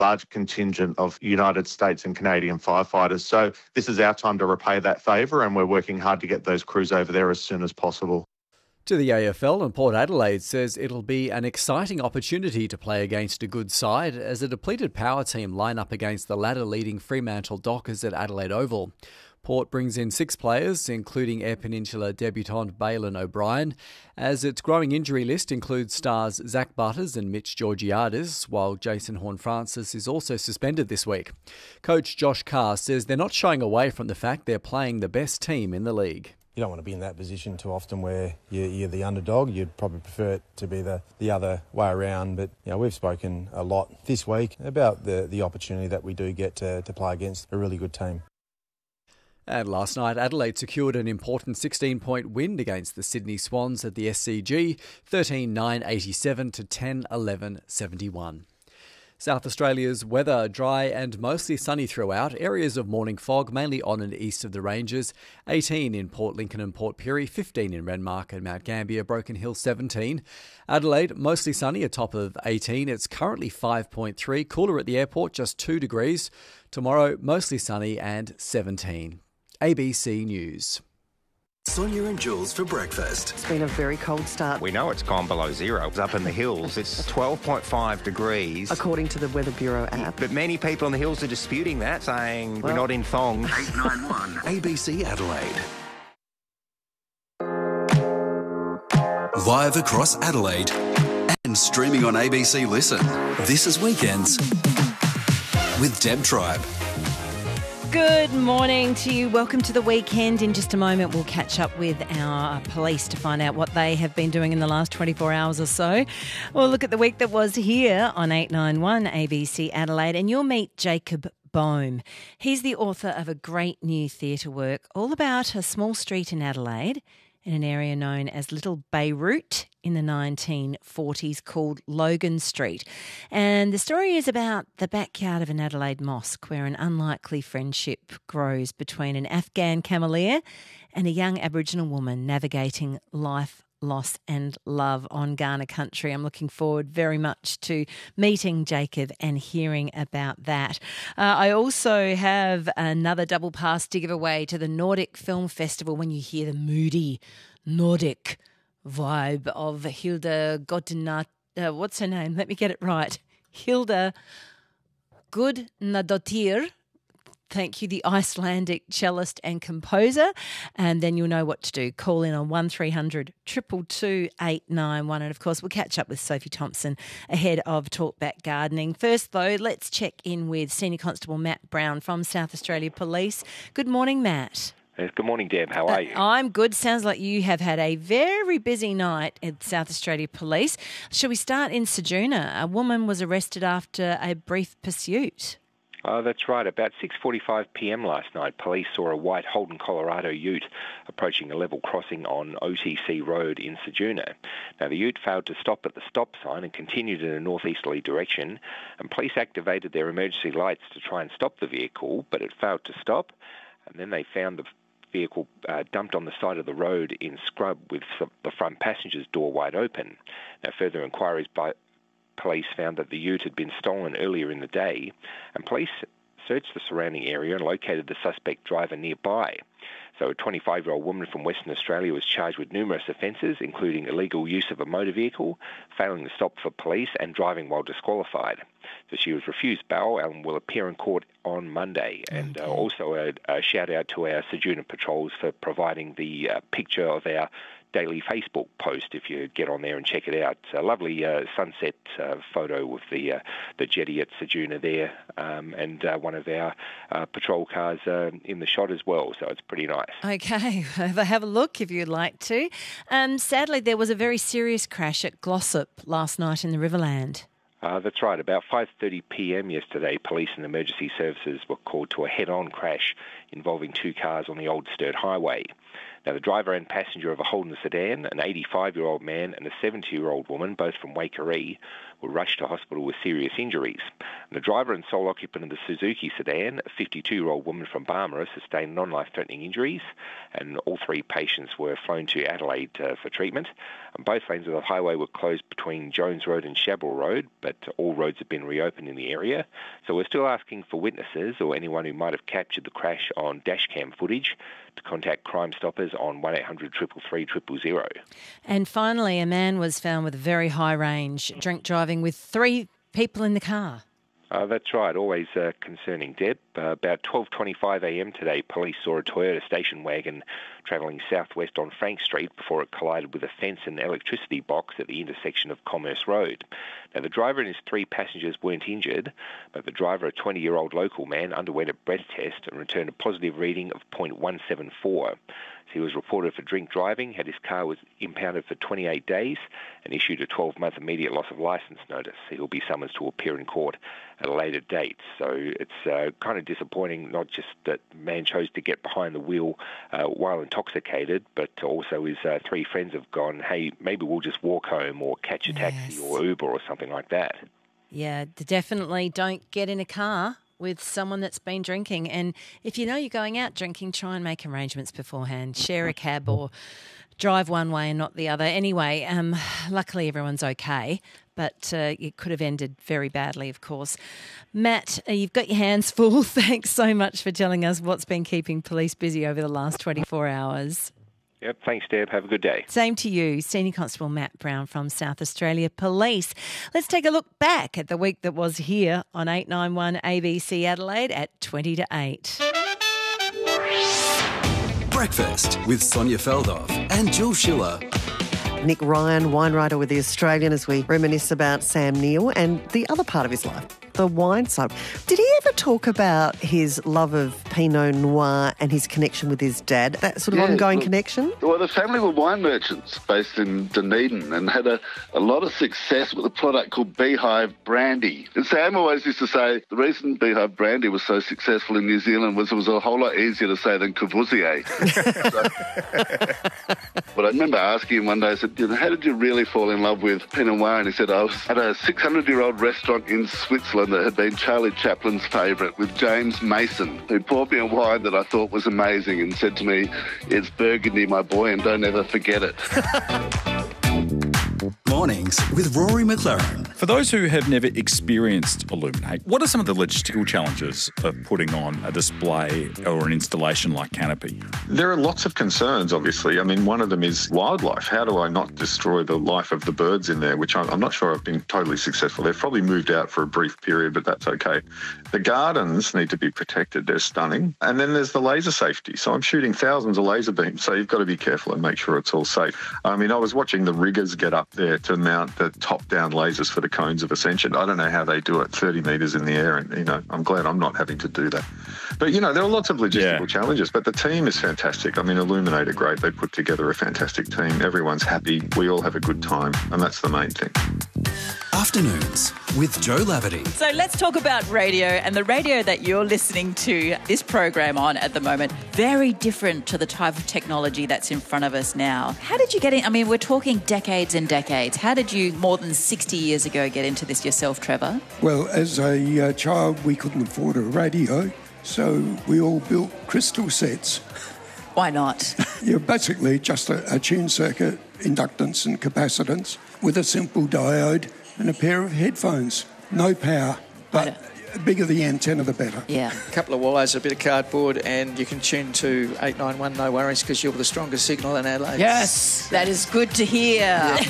large contingent of United States and Canadian firefighters. So this is our time to repay that favour, and we're working hard to get those crews over there as soon as possible. To the AFL, and Port Adelaide says it'll be an exciting opportunity to play against a good side as a depleted power team line up against the ladder-leading Fremantle Dockers at Adelaide Oval. Port brings in 6 players, including Eyre Peninsula debutant Bailyn O'Brien, as its growing injury list includes stars Zach Butters and Mitch Georgiades, while Jason Horne-Francis is also suspended this week. Coach Josh Carr says they're not shying away from the fact they're playing the best team in the league. You don't want to be in that position too often where you're the underdog. You'd probably prefer it to be the other way around. But we've spoken a lot this week about the opportunity that we do get to play against a really good team. And last night, Adelaide secured an important 16-point win against the Sydney Swans at the SCG, 13-9-87 to 10-11-71. South Australia's weather dry and mostly sunny throughout. Areas of morning fog, mainly on and east of the ranges. 18 in Port Lincoln and Port Pirie, 15 in Renmark and Mount Gambier, Broken Hill 17. Adelaide, mostly sunny, a top of 18. It's currently 5.3. Cooler at the airport, just 2 degrees. Tomorrow, mostly sunny and 17. ABC News. Sonia and Jules for breakfast. It's been a very cold start. We know it's gone below zero. It's up in the hills. It's 12.5 degrees. According to the Weather Bureau app. But many people in the hills are disputing that, saying we're not in thongs. 891 ABC Adelaide. Live across Adelaide and streaming on ABC Listen. This is Weekends with Deb Tribe. Good morning to you. Welcome to the weekend. In just a moment, we'll catch up with our police to find out what they have been doing in the last 24 hours or so. We'll look at the week that was here on 891 ABC Adelaide, and you'll meet Jacob Boehm. He's the author of a great new theatre work all about a small street in Adelaide in an area known as Little Beirut in the 1940s called Logan Street. And the story is about the backyard of an Adelaide mosque where an unlikely friendship grows between an Afghan cameleer and a young Aboriginal woman navigating life, loss and love on Kaurna country. I'm looking forward very much to meeting Jacob and hearing about that. I also have another double pass to give away to the Nordic Film Festival. When you hear the moody Nordic vibe of Hilda Godinat, what's her name? Let me get it right. Hilda Gudnadottir. Thank you, the Icelandic cellist and composer. And then you'll know what to do. Call in on 1300 222 891. And, of course, we'll catch up with Sophie Thompson ahead of Talkback Gardening. First, though, let's check in with Senior Constable Matt Brown from South Australia Police. Good morning, Matt. Good morning, Deb. How are you? I'm good. Sounds like you have had a very busy night at South Australia Police. Shall we start in Ceduna? A woman was arrested after a brief pursuit. Oh, that's right. About 6:45 p.m. last night, police saw a white Holden, Colorado ute approaching a level crossing on OTC Road in Ceduna. Now, the ute failed to stop at the stop sign and continued in a northeasterly direction, and police activated their emergency lights to try and stop the vehicle, but it failed to stop, and then they found the vehicle dumped on the side of the road in scrub with the front passenger's door wide open. Now, further inquiries by police found that the ute had been stolen earlier in the day, and police searched the surrounding area and located the suspect driver nearby. So a 25-year-old woman from Western Australia was charged with numerous offences, including illegal use of a motor vehicle, failing to stop for police, and driving while disqualified. So she was refused bail and will appear in court on Monday. And also a shout-out to our Ceduna patrols for providing the picture of our daily Facebook post, if you get on there and check it out. It's a lovely sunset photo with the jetty at Ceduna there, and one of our patrol cars in the shot as well, so it's pretty nice. Okay, have a look if you'd like to. Sadly, there was a very serious crash at Glossop last night in the Riverland. That's right. About 5:30 p.m. yesterday, police and emergency services were called to a head-on crash involving 2 cars on the Old Sturt Highway. Now, the driver and passenger of a Holden sedan, an 85-year-old man and a 70-year-old woman, both from Waikerie, were rushed to hospital with serious injuries. And the driver and sole occupant of the Suzuki sedan, a 52-year-old woman from Barmera, sustained non-life-threatening injuries, and all three patients were flown to Adelaide for treatment. And both lanes of the highway were closed between Jones Road and Shabelle Road, but all roads have been reopened in the area. So we're still asking for witnesses or anyone who might have captured the crash on dashcam footage to contact Crime Stoppers on 1800 333 000. And finally, a man was found with very high range drink driving with 3 people in the car. That's right, always concerning, Deb. About 12:25am today, police saw a Toyota station wagon travelling southwest on Frank Street before it collided with a fence and electricity box at the intersection of Commerce Road. Now, the driver and his 3 passengers weren't injured, but the driver, a 20-year-old local man, underwent a breath test and returned a positive reading of .174. He was reported for drink driving, had his car was impounded for 28 days and issued a 12-month immediate loss of licence notice. He'll be summoned to appear in court at a later date. So it's kind of disappointing, not just that the man chose to get behind the wheel while intoxicated, but also his 3 friends have gone, hey, maybe we'll just walk home or catch a taxi or Uber or something like that. Yeah, definitely don't get in a car with someone that's been drinking. And if you know you're going out drinking, try and make arrangements beforehand. Share a cab or drive one way and not the other. Anyway, luckily everyone's okay, but it could have ended very badly, of course. Matt, you've got your hands full. Thanks so much for telling us what's been keeping police busy over the last 24 hours. Yep, thanks, Deb. Have a good day. Same to you. Senior Constable Matt Brown from South Australia Police. Let's take a look back at the week that was here on 891 ABC Adelaide at 20 to 8. Breakfast with Sonia Feldhoff and Jules Schiller. Nick Ryan, wine writer with The Australian, as we reminisce about Sam Neill and the other part of his life, the wine side. Did he ever talk about his love of Pinot Noir and his connection with his dad, that sort of ongoing connection? Well, the family were wine merchants based in Dunedin and had a lot of success with a product called Beehive Brandy. And Sam always used to say the reason Beehive Brandy was so successful in New Zealand was it was a whole lot easier to say than Courvoisier. But I remember asking him one day, I said, how did you really fall in love with Pinot Noir? And he said, I was at a 600-year-old restaurant in Switzerland that had been Charlie Chaplin's favourite with James Mason, who poured me a wine that I thought was amazing and said to me, it's Burgundy, my boy, and don't ever forget it. Mornings with Rory McLaren. For those who have never experienced Illuminate, what are some of the logistical challenges of putting on a display or an installation like Canopy? There are lots of concerns, obviously. I mean, one of them is wildlife. How do I not destroy the life of the birds in there, which I'm not sure I've been totally successful. They've probably moved out for a brief period, but that's okay. The gardens need to be protected. They're stunning. And then there's the laser safety. So I'm shooting thousands of laser beams, so you've got to be careful and make sure it's all safe. I mean, I was watching the riggers get up there to mount the top-down lasers for the cones of ascension. I don't know how they do it 30 metres in the air, and, I'm glad I'm not having to do that. But, there are lots of logistical challenges, but the team is fantastic. I mean, Illuminate are great. They put together a fantastic team. Everyone's happy. We all have a good time, and that's the main thing. Afternoons with Joe Laverty. So let's talk about radio, and the radio that you're listening to this program on at the moment, very different to the type of technology that's in front of us now. How did you get in? I mean, we're talking decades and decades. How did you, more than 60 years ago, get into this yourself, Trevor? Well, as a child, we couldn't afford a radio, so we all built crystal sets. Why not? You're basically just a tune circuit, inductance and capacitance with a simple diode and a pair of headphones. No power, but the bigger the antenna, the better. Yeah. A couple of wires, a bit of cardboard, and you can tune to 891, no worries, because you're the strongest signal in Adelaide. Yes, that is good to hear. Yeah.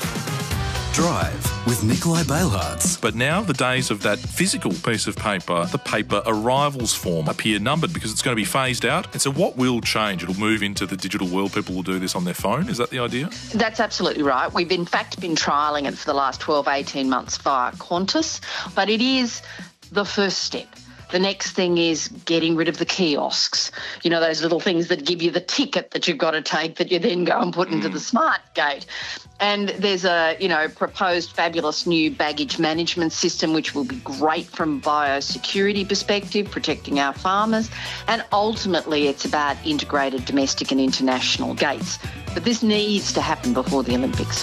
Drive with Nikolai Bailhartz. But now the days of that physical piece of paper, the paper arrivals form, appear numbered because it's going to be phased out. And so what will change? It'll move into the digital world. People will do this on their phone. Is that the idea? That's absolutely right. We've in fact been trialling it for the last 12, 18 months via Qantas, but it is the first step. The next thing is getting rid of the kiosks. You know, those little things that give you the ticket that you've got to take that you then go and put into the smart gate. And there's a, proposed fabulous new baggage management system, which will be great from biosecurity perspective, protecting our farmers. And ultimately, it's about integrated domestic and international gates. But this needs to happen before the Olympics.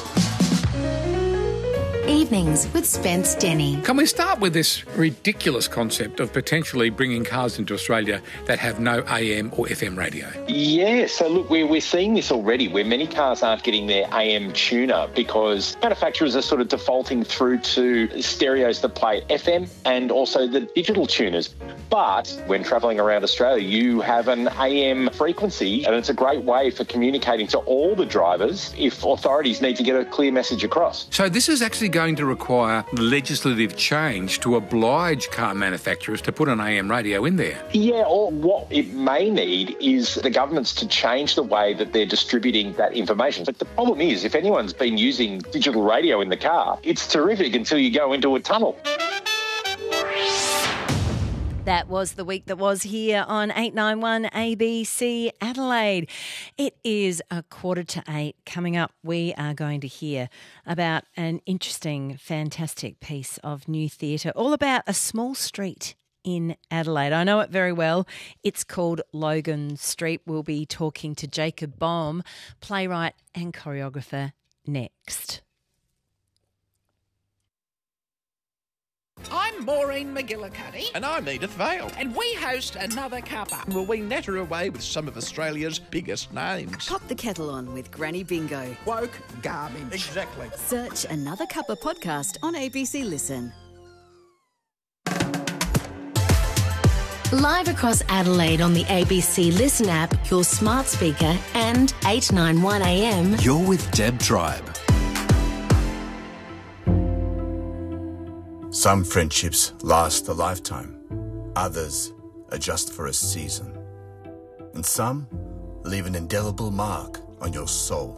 Evenings with Spence Denny. Can we start with this ridiculous concept of potentially bringing cars into Australia that have no AM or FM radio? Yeah, so look, we're seeing this already where many cars aren't getting their AM tuner because manufacturers are sort of defaulting through to stereos that play FM and also the digital tuners. But when travelling around Australia, you have an AM frequency and it's a great way for communicating to all the drivers if authorities need to get a clear message across. So this is actually going to require legislative change to oblige car manufacturers to put an AM radio in there. Yeah, or what it may need is the governments to change the way that they're distributing that information. But the problem is, if anyone's been using digital radio in the car, it's terrific until you go into a tunnel. That was the week that was here on 891 ABC Adelaide. It is 7:45. Coming up, we are going to hear about an interesting, fantastic piece of new theatre, all about a small street in Adelaide. I know it very well. It's called Logan Street. We'll be talking to Jacob Boehm, playwright and choreographer, next. I'm Maureen McGillicuddy. And I'm Edith Vale. And we host Another Cuppa. Will we natter away with some of Australia's biggest names? Pop the kettle on with Granny Bingo. Woke garbage. Exactly. Search Another Cuppa podcast on ABC Listen. Live across Adelaide on the ABC Listen app, your smart speaker, and 891 AM. You're with Deb Tribe. Some friendships last a lifetime, others are just for a season, and some leave an indelible mark on your soul.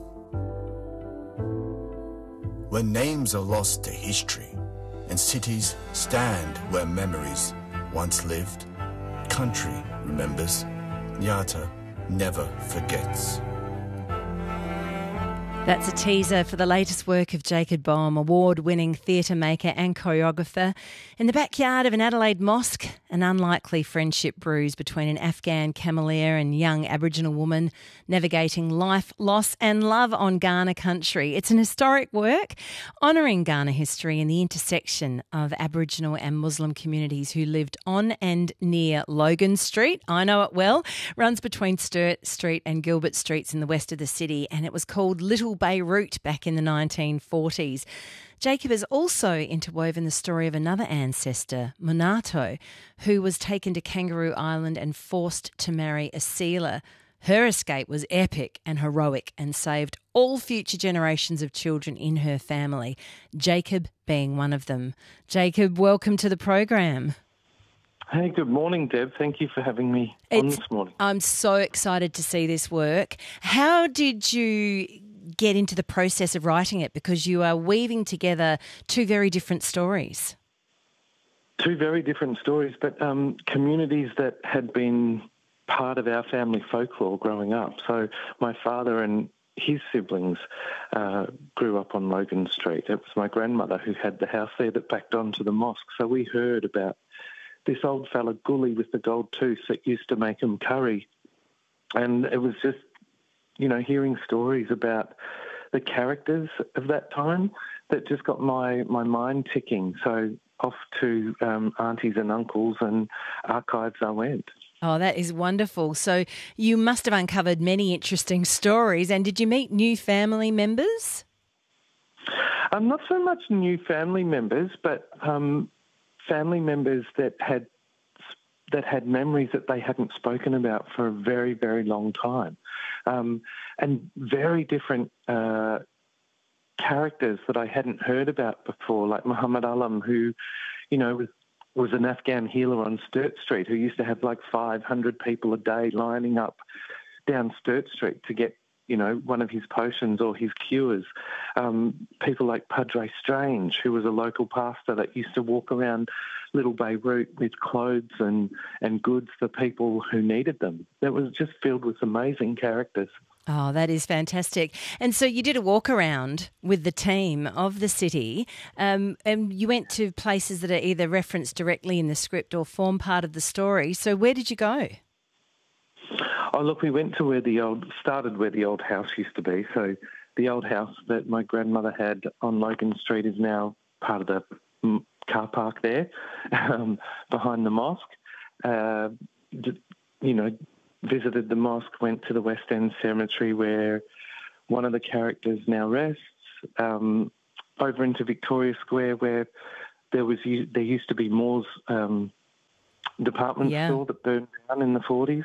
When names are lost to history and cities stand where memories once lived, country remembers, Nyata never forgets. That's a teaser for the latest work of Jacob Boehm, award-winning theatre maker and choreographer. In the backyard of an Adelaide mosque, an unlikely friendship brews between an Afghan cameleer and young Aboriginal woman navigating life, loss and love on Kaurna country. It's an historic work honouring Kaurna history and the intersection of Aboriginal and Muslim communities who lived on and near Logan Street. I know it well. Runs between Sturt Street and Gilbert Streets in the west of the city, and it was called Little Beirut back in the 1940s. Jacob has also interwoven the story of another ancestor, Munato, who was taken to Kangaroo Island and forced to marry a sealer. Her escape was epic and heroic and saved all future generations of children in her family, Jacob being one of them. Jacob, welcome to the program. Hey, good morning, Deb. Thank you for having me on this morning. I'm so excited to see this work. How did you get into the process of writing it? Because you are weaving together two very different stories. Two very different stories, but communities that had been part of our family folklore growing up. So my father and his siblings grew up on Logan Street. It was my grandmother who had the house there that backed onto the mosque. So we heard about this old fella, Gully, with the gold tooth that used to make him curry. And it was just, hearing stories about the characters of that time that just got my mind ticking. So off to aunties and uncles and archives I went. Oh, that is wonderful. So you must have uncovered many interesting stories. And did you meet new family members? Not so much new family members, but family members that had memories that they hadn't spoken about for a very, very long time. And very different characters that I hadn't heard about before, like Muhammad Alam, who, was an Afghan healer on Sturt Street who used to have like 500 people a day lining up down Sturt Street to get, one of his potions or his cures. People like Padre Strange, who was a local pastor that used to walk around Little Beirut with clothes and goods for people who needed them. That was just filled with amazing characters. Oh, that is fantastic. And so you did a walk around with the team of the city, and you went to places that are either referenced directly in the script or form part of the story. So where did you go? Oh, look, we went to where the old house used to be. So the old house that my grandmother had on Logan Street is now part of the car park there, behind the mosque. Visited the mosque, went to the West End Cemetery where one of the characters now rests, over into Victoria Square where there used to be Moore's department store that burned down in the 40s,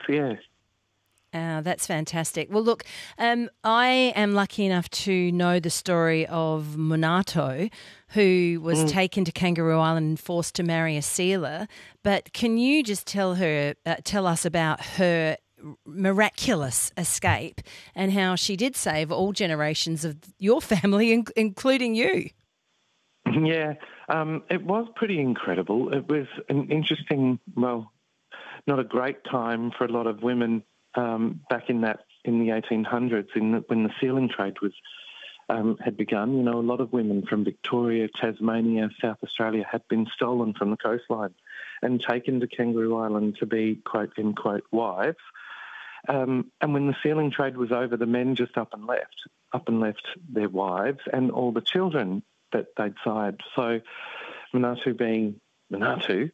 That's fantastic. Well, look, I am lucky enough to know the story of Munato, who was taken to Kangaroo Island and forced to marry a sealer. But can you just tell us about her miraculous escape and how she did save all generations of your family, including you? Yeah, it was pretty incredible. It was an interesting, not a great time for a lot of women back in the 1800s, when the sealing trade had begun. You know, a lot of women from Victoria, Tasmania, South Australia had been stolen from the coastline and taken to Kangaroo Island to be, quote, unquote, wives. And when the sealing trade was over, the men just up and left their wives and all the children that they'd sired. So Manatu, being Manatu,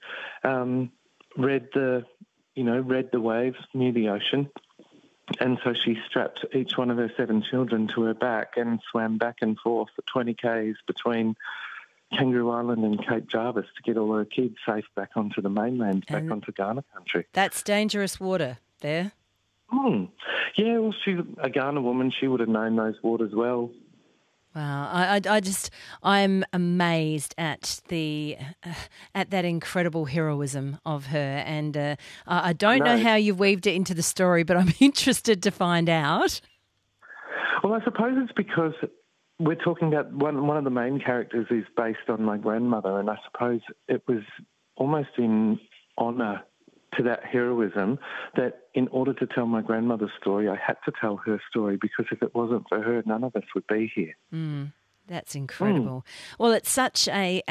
read the waves, knew the ocean, and so she strapped each one of her 7 children to her back and swam back and forth for 20 k's between Kangaroo Island and Cape Jarvis to get all her kids safe back onto the mainland, back onto Ghana country. That's dangerous water there. Yeah, well, she's a Ghana woman. She would have known those waters well. Wow, I'm amazed at that incredible heroism of her, and I don't know how you've weaved it into the story, but I'm interested to find out. Well, I suppose it's because we're talking about one of the main characters is based on my grandmother, and I suppose it was almost in honour to that heroism that in order to tell my grandmother's story, I had to tell her story, because if it wasn't for her, none of us would be here. That's incredible. Well, it's such a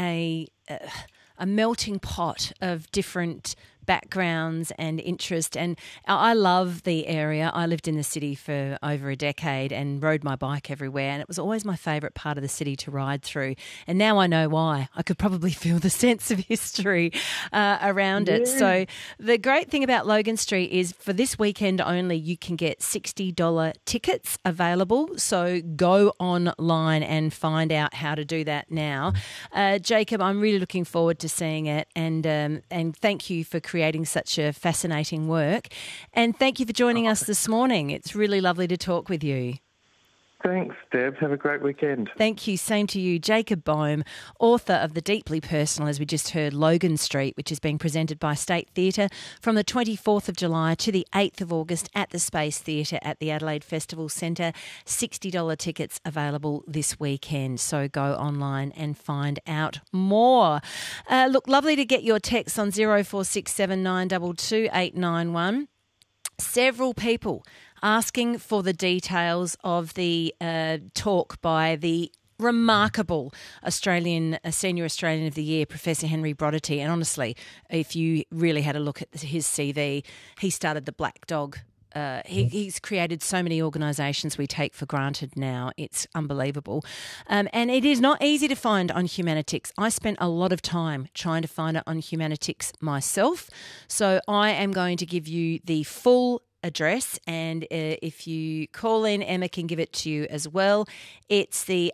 melting pot of different backgrounds and interest, and I love the area. I lived in the city for over a decade and rode my bike everywhere, and it was always my favourite part of the city to ride through, and now I know why. I could probably feel the sense of history around it. So the great thing about Logan Street is for this weekend only you can get $60 tickets available, so go online and find out how to do that now. Jacob, I'm really looking forward to seeing it, and thank you for creating such a fascinating work. And thank you for joining us this morning. It's really lovely to talk with you. Thanks, Deb. Have a great weekend. Thank you. Same to you. Jacob Boehm, author of the deeply personal, as we just heard, Logan Street, which is being presented by State Theatre from the 24th of July to the 8th of August at the Space Theatre at the Adelaide Festival Centre. $60 tickets available this weekend. So go online and find out more. Look, lovely to get your texts on 0467 922 891. Several people asking for the details of the talk by the remarkable Senior Australian of the Year, Professor Henry Brodaty. And honestly, if you really had a look at his CV, he started the Black Dog. He's created so many organisations we take for granted now. It's unbelievable. And it is not easy to find on Humanitix. I spent a lot of time trying to find it on Humanitix myself. So I am going to give you the full address, and if you call in, Emma can give it to you as well. It's the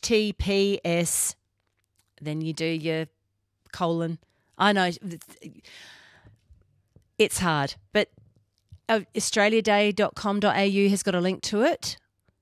HTTPS, then you do your colon. I know it's hard, but australiaday.com.au has got a link to it.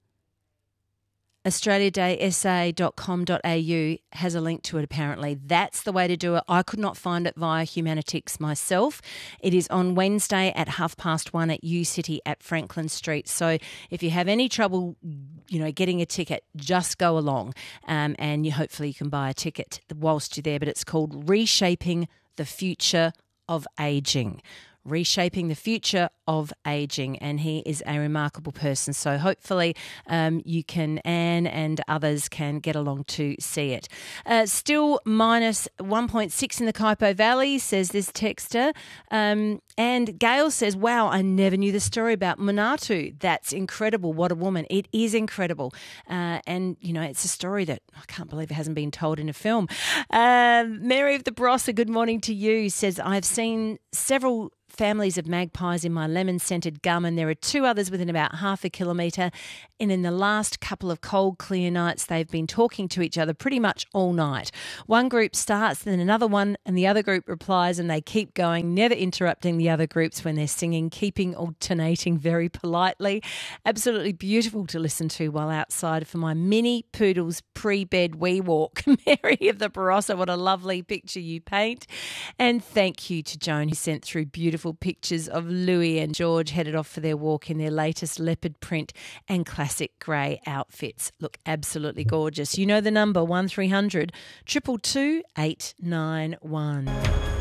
australiadaysa.com.au has a link to it, apparently. That's the way to do it. I could not find it via Humanitix myself. It is on Wednesday at 1:30 at U-City at Franklin Street. So if you have any trouble, getting a ticket, just go along, and hopefully you can buy a ticket whilst you're there. But it's called Reshaping the future of aging. Reshaping the future of aging, and he is a remarkable person. So hopefully you can, Anne and others can get along to see it. Still minus 1.6 in the Kaipo Valley, says this texter. And Gail says, wow, I never knew the story about Manatu. That's incredible. What a woman. It is incredible. And, you know, it's a story that I can't believe it hasn't been told in a film. Mary of the Barossa, good morning to you, says, I've seen several families of magpies in my lemon-scented gum, and there are 2 others within about half a kilometre. And in the last couple of cold, clear nights, they've been talking to each other pretty much all night. One group starts, then another one, and the other group replies, and they keep going, never interrupting the other groups when they're singing, keeping alternating very politely. Absolutely beautiful to listen to while outside for my mini poodle's pre-bed wee walk. Mary of the Barossa, what a lovely picture you paint. And thank you to Joan, who sent through beautiful pictures of Louis and George headed off for their walk in their latest leopard print and classic grey outfits. Look absolutely gorgeous. You know the number, 1300 222 891.